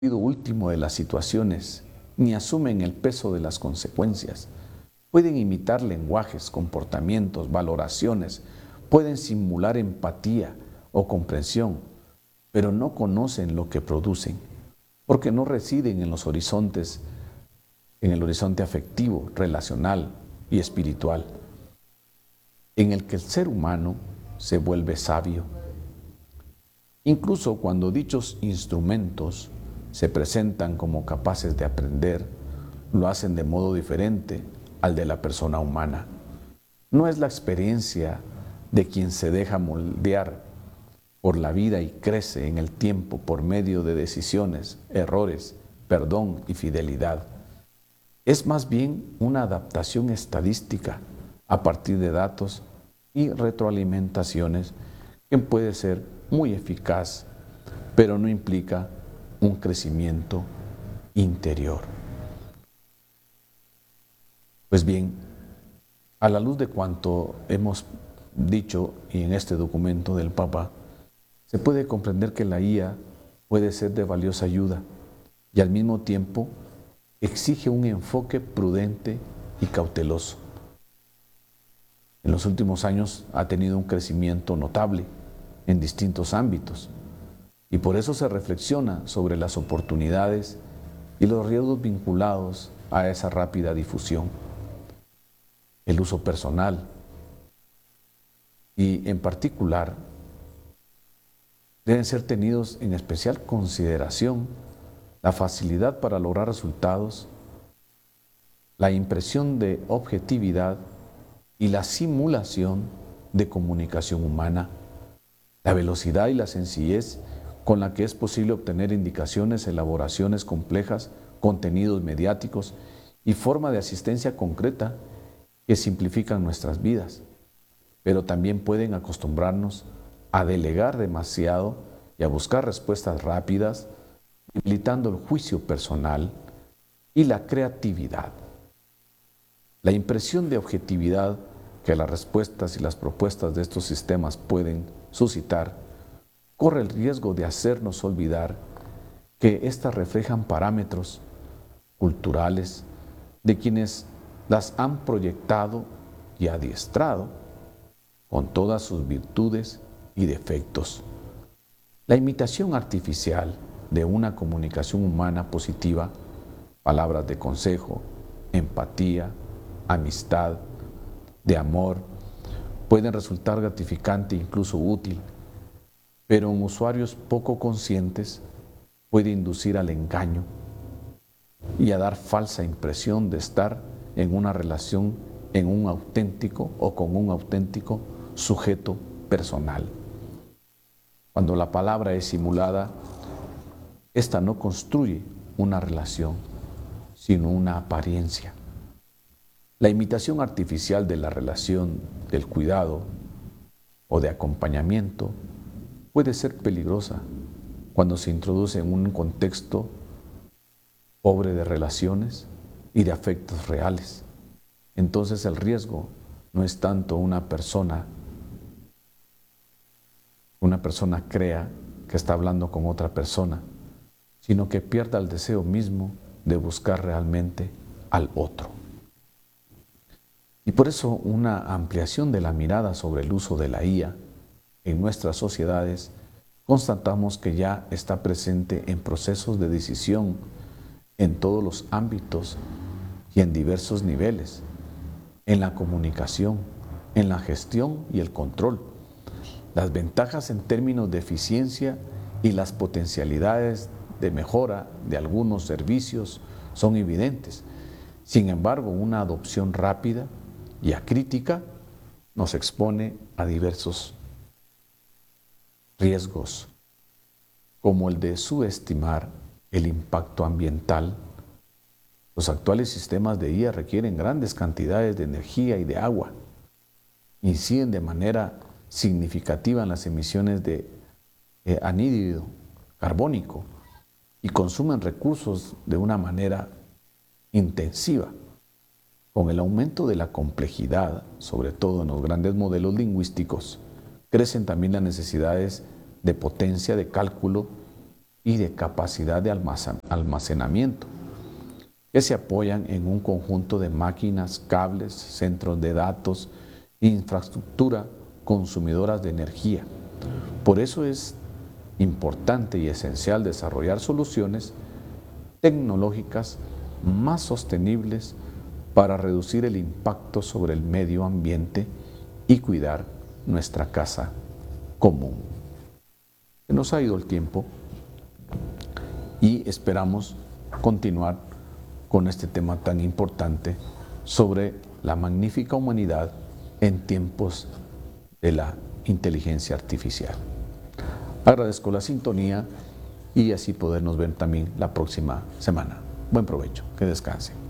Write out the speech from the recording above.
último de las situaciones, ni asumen el peso de las consecuencias. Pueden imitar lenguajes, comportamientos, valoraciones, pueden simular empatía o comprensión, pero no conocen lo que producen, porque no residen en los horizontes, en el horizonte afectivo, relacional y espiritual, en el que el ser humano se vuelve sabio. Incluso cuando dichos instrumentos se presentan como capaces de aprender, lo hacen de modo diferente al de la persona humana. No es la experiencia de quien se deja moldear por la vida y crece en el tiempo por medio de decisiones, errores, perdón y fidelidad. Es más bien una adaptación estadística a partir de datos y retroalimentaciones que puede ser muy eficaz, pero no implica un crecimiento interior. Pues bien, a la luz de cuanto hemos dicho y en este documento del Papa, se puede comprender que la IA puede ser de valiosa ayuda y al mismo tiempo exige un enfoque prudente y cauteloso. En los últimos años ha tenido un crecimiento notable en distintos ámbitos y por eso se reflexiona sobre las oportunidades y los riesgos vinculados a esa rápida difusión. El uso personal y en particular deben ser tenidos en especial consideración la facilidad para lograr resultados, la impresión de objetividad y la simulación de comunicación humana, la velocidad y la sencillez con la que es posible obtener indicaciones, elaboraciones complejas, contenidos mediáticos y forma de asistencia concreta que simplifican nuestras vidas, pero también pueden acostumbrarnos a delegar demasiado y a buscar respuestas rápidas, debilitando el juicio personal y la creatividad. La impresión de objetividad que las respuestas y las propuestas de estos sistemas pueden suscitar corre el riesgo de hacernos olvidar que éstas reflejan parámetros culturales de quienes las han proyectado y adiestrado con todas sus virtudes y defectos. La imitación artificial de una comunicación humana positiva, palabras de consejo, empatía, amistad, de amor, pueden resultar gratificante e incluso útil, pero en usuarios poco conscientes puede inducir al engaño y a dar falsa impresión de estar en una relación en un auténtico o con un auténtico sujeto personal. Cuando la palabra es simulada, esta no construye una relación, sino una apariencia. La imitación artificial de la relación del cuidado o de acompañamiento puede ser peligrosa cuando se introduce en un contexto pobre de relaciones y de afectos reales. Entonces el riesgo no es tanto una persona crea que está hablando con otra persona, sino que pierda el deseo mismo de buscar realmente al otro. Y por eso una ampliación de la mirada sobre el uso de la IA en nuestras sociedades, constatamos que ya está presente en procesos de decisión en todos los ámbitos y en diversos niveles, en la comunicación, en la gestión y el control. Las ventajas en términos de eficiencia y las potencialidades de mejora de algunos servicios son evidentes. Sin embargo, una adopción rápida y acrítica nos expone a diversos riesgos, como el de subestimar el impacto ambiental. Los actuales sistemas de IA requieren grandes cantidades de energía y de agua, inciden de manera significativa en las emisiones de anhídrido carbónico y consumen recursos de una manera intensiva. Con el aumento de la complejidad, sobre todo en los grandes modelos lingüísticos, crecen también las necesidades de potencia de cálculo y de capacidad de almacenamiento, que se apoyan en un conjunto de máquinas, cables, centros de datos, infraestructura consumidoras de energía. Por eso es importante y esencial desarrollar soluciones tecnológicas más sostenibles para reducir el impacto sobre el medio ambiente y cuidar nuestra casa común. Se nos ha ido el tiempo y esperamos continuar con este tema tan importante sobre la magnífica humanidad en tiempos de la inteligencia artificial. Agradezco la sintonía y así podernos ver también la próxima semana. Buen provecho, que descansen.